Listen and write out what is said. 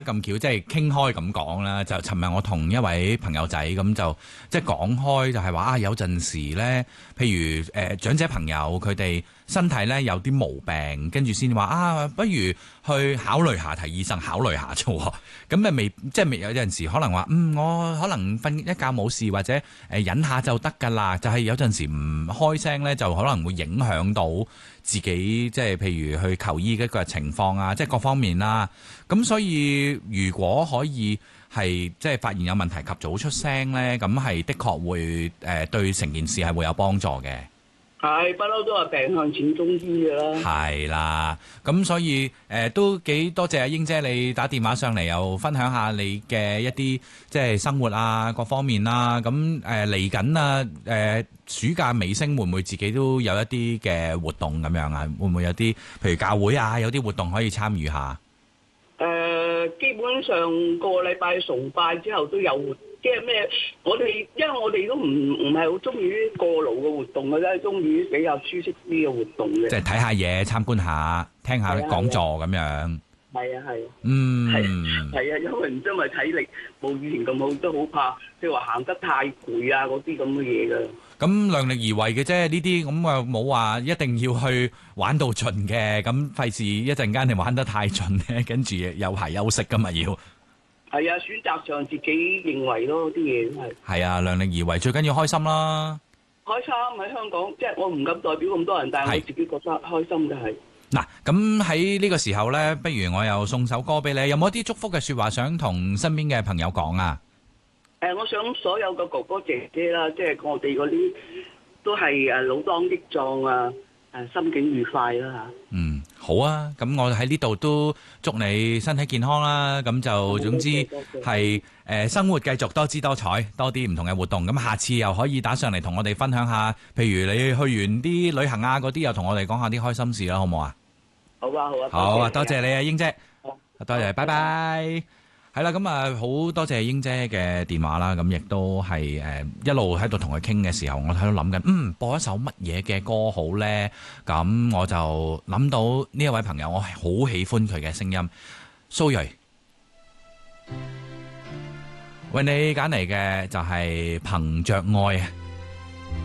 咁巧，即係傾開咁講啦。就尋日我同一位朋友仔咁就即係講開，就係話有陣時咧，譬如長者朋友佢哋身體咧有啲毛病，跟住先話不如去考慮下睇醫生，考慮下啫喎。咁咪未即係未有陣時可能話我可能瞓一覺冇事，或者忍下就得㗎啦。就係有陣時唔開聲咧，就可能會影響到自己，即係譬如去求醫嘅個情況啊，即係各方面啦。咁所以如果可以係即係發現有問題及早出聲咧，咁係的確會對成件事係會有幫助嘅。 係不嬲都話病向淺中醫㗎啦。 係啦，咁所以都幾多謝阿英姐你打電話上嚟，又分享下你嘅一啲即係生活啊各方面啦。咁嚟緊啊暑假尾聲會唔會自己都有一啲嘅活動咁樣啊？會唔會有啲譬如教會啊有啲活動可以參與下？ 基本上個禮拜崇拜之後都有活，即係咩？因為我哋都唔係好中意啲過勞嘅活動嘅啫，中意比較舒適啲嘅活動嘅。即係睇下嘢，參觀下，聽下講座咁樣。 係啊，係啊，因為唔知咪體力冇以前咁好，都好怕，譬如話行得太攰啊嗰啲咁嘅嘢㗎。 咁量力而為嘅啫，呢啲咁啊冇話一定要去玩到盡嘅，咁費事一陣間你玩得太盡咧，跟住有排休息噶嘛要。 係啊，選擇上自己認為咯，啲嘢都係。係啊，量力而為，最緊要開心啦。 開心喺香港，即係我唔敢代表咁多人，但係我自己覺得開心嘅係。 嗱，咁喺呢個時候咧，不如我又送首歌俾你，有冇一啲祝福嘅說話想同身邊嘅朋友講啊？ 我想所有嘅哥哥姐姐啦，即係我哋嗰啲都係老當益壯啊，心境愉快啦嚇。 好啊，咁我喺呢度都祝你身體健康啦。咁就總之係生活繼續多姿多彩，多啲唔同嘅活動。咁下次又可以打上嚟同我哋分享下，譬如你去完啲旅行啊嗰啲，又同我哋講下啲開心事啦，好唔好啊？ 好啊，好啊。 好啊，多謝你啊，英姐。多謝，拜拜。係啦，咁好多謝英姐嘅電話啦，咁亦都係一路喺度同佢傾嘅時候，我喺度諗緊，播一首乜嘢嘅歌好呢？咁我就諗到呢一位朋友，我係好喜歡佢嘅聲音，蘇芮，為你揀嚟嘅就係憑着愛啊。